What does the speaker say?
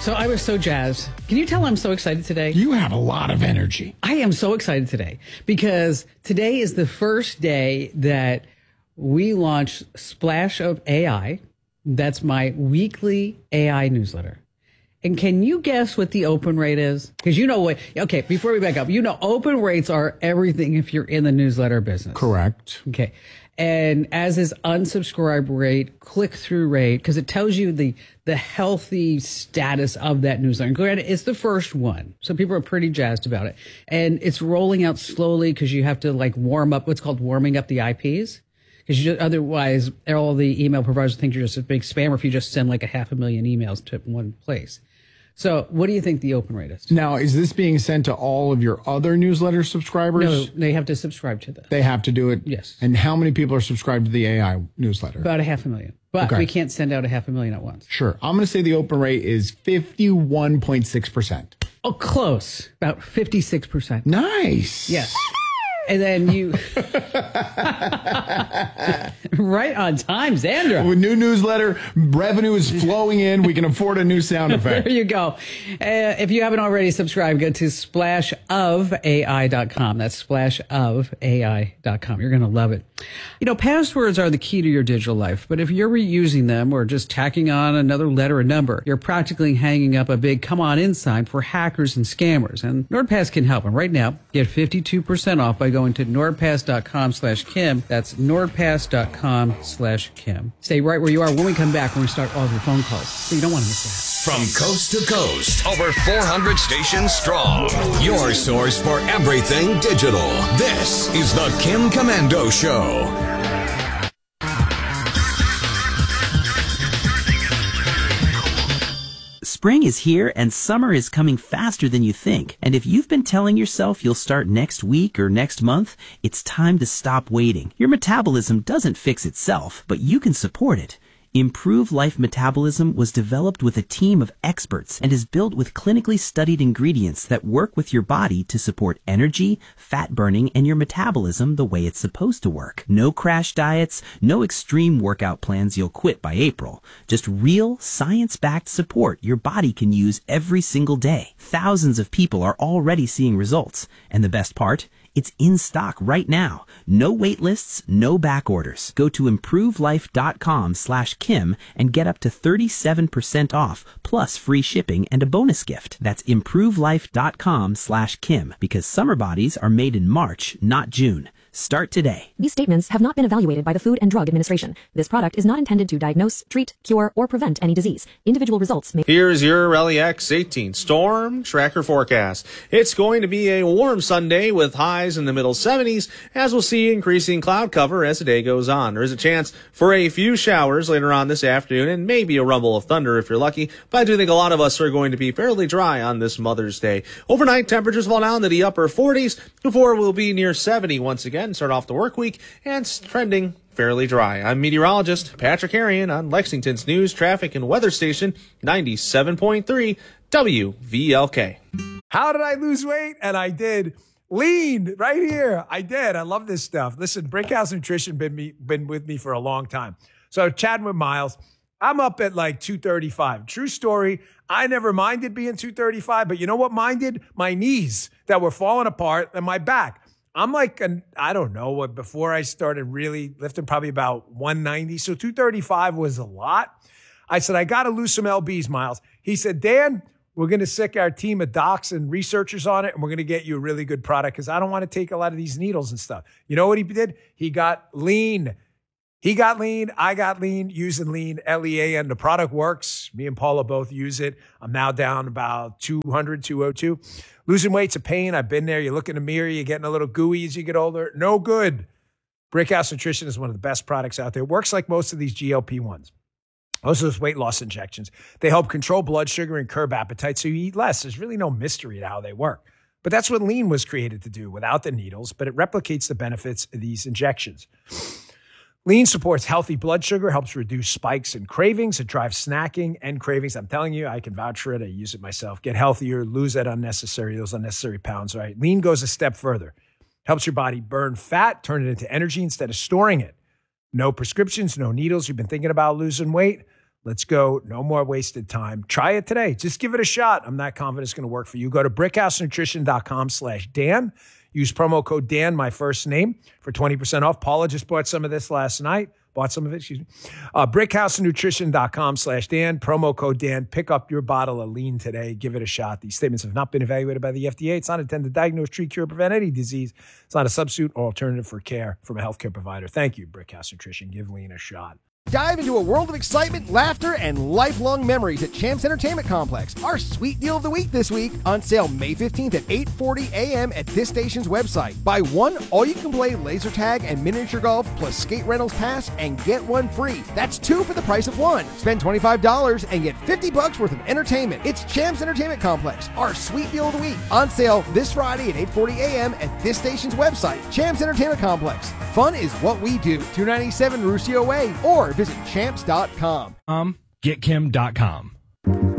So I was so jazzed. Can you tell I'm so excited today? You have a lot of energy. I am so excited today because today is the first day that we launch Splash of AI. That's my weekly AI newsletter. And can you guess what the open rate is? Because you know what, okay, before we back up, you know open rates are everything if you're in the newsletter business. Correct. Okay. And as is unsubscribe rate, click-through rate, because it tells you the healthy status of that newsletter. And granted, it's the first one, so people are pretty jazzed about it. And it's rolling out slowly because you have to like warm up, what's called warming up the IPs. Because otherwise, all the email providers think you're just a big spammer if you just send like 500,000 emails to one place. So what do you think the open rate is? Now, is this being sent to all of your other newsletter subscribers? No, they have to subscribe to this. They have to do it? Yes. And how many people are subscribed to the AI newsletter? About 500,000. But we can't send out 500,000 at once. Sure. I'm going to say the open rate is 51.6%. Oh, close. About 56%. Nice. Yes. And then you, right on time, Xandra. With new newsletter, revenue is flowing in. We can afford a new sound effect. There you go. If you haven't already subscribed, go to splashofai.com. That's splashofai.com. You're going to love it. You know, passwords are the key to your digital life, but if you're reusing them or just tacking on another letter or number, you're practically hanging up a big come on in sign for hackers and scammers. And NordPass can help. And right now, get 52% off by going to nordpass.com/Kim. That's nordpass.com/Kim. Stay right where you are when we come back when we start all of your phone calls. So you don't want to miss that. From coast to coast, over 400 stations strong. Your source for everything digital. This is the Kim Komando Show. Spring is here and summer is coming faster than you think. And if you've been telling yourself you'll start next week or next month, it's time to stop waiting. Your metabolism doesn't fix itself, but you can support it. Improve Life Metabolism was developed with a team of experts and is built with clinically studied ingredients that work with your body to support energy, fat burning, and your metabolism the way it's supposed to work. No crash diets, no extreme workout plans you'll quit by April. Just real, science-backed support your body can use every single day. Thousands of people are already seeing results. And the best part? It's in stock right now. No wait lists, no back orders. Go to improvelife.com/Kim and get up to 37% off, plus free shipping and a bonus gift. That's improvelife.com/Kim, because summer bodies are made in March, not June. Start today. These statements have not been evaluated by the Food and Drug Administration. This product is not intended to diagnose, treat, cure, or prevent any disease. Individual results may... Here's your LEX 18 Storm Tracker forecast. It's going to be a warm Sunday with highs in the middle 70s, as we'll see increasing cloud cover as the day goes on. There is a chance for a few showers later on this afternoon and maybe a rumble of thunder if you're lucky, but I do think a lot of us are going to be fairly dry on this Mother's Day. Overnight temperatures fall down to the upper 40s before we'll be near 70 once again. Start off the work week and trending fairly dry. I'm meteorologist Patrick Arian on Lexington's news, traffic, and weather station 97.3 WVLK. How did I lose weight? And I did. Lean right here. I did. I love this stuff. Listen, Brickhouse Nutrition been with me for a long time. So chatting with Miles, I'm up at like 235. True story. I never minded being 235, but you know what minded? My knees that were falling apart and my back. I'm like, I don't know, before I started really lifting, probably about 190. So 235 was a lot. I said, I got to lose some LBs, Miles. He said, Dan, we're going to sick our team of docs and researchers on it, and we're going to get you a really good product because I don't want to take a lot of these needles and stuff. You know what he did? He got lean. He got lean. I got lean using lean, LEA, and the product works. Me and Paula both use it. I'm now down about 200, 202. Losing weight's a pain. I've been there. You look in the mirror, you're getting a little gooey as you get older. No good. Brickhouse Nutrition is one of the best products out there. It works like most of these GLP-1s. Most of those weight loss injections. They help control blood sugar and curb appetite so you eat less. There's really no mystery to how they work. But that's what lean was created to do without the needles, but it replicates the benefits of these injections. Lean supports healthy blood sugar, helps reduce spikes and cravings. It drives snacking and cravings. I'm telling you, I can vouch for it. I use it myself. Get healthier, lose those unnecessary pounds, right? Lean goes a step further. Helps your body burn fat, turn it into energy instead of storing it. No prescriptions, no needles. You've been thinking about losing weight? Let's go. No more wasted time. Try it today. Just give it a shot. I'm not confident it's going to work for you. Go to brickhousenutrition.com/Dan. Use promo code Dan, my first name, for 20% off. Paula just bought some of this last night. Bought some of it, excuse me. Brickhousenutrition.com/Dan. Promo code Dan. Pick up your bottle of lean today. Give it a shot. These statements have not been evaluated by the FDA. It's not intended to diagnose, treat, cure, or prevent any disease. It's not a substitute or alternative for care from a healthcare provider. Thank you, Brickhouse Nutrition. Give lean a shot. Dive into a world of excitement, laughter, and lifelong memories at Champs Entertainment Complex. Our sweet deal of the week this week, on sale May 15th at 8:40 a.m. at this station's website. Buy one all-you-can-play laser tag and miniature golf plus skate rentals pass and get one free. That's two for the price of one. Spend $25 and get $50 worth of entertainment. It's Champs Entertainment Complex, our sweet deal of the week. On sale this Friday at 8:40 a.m. at this station's website. Champs Entertainment Complex. Fun is what we do. 297 Ruscio Way or visit champs.com. GetKim.com.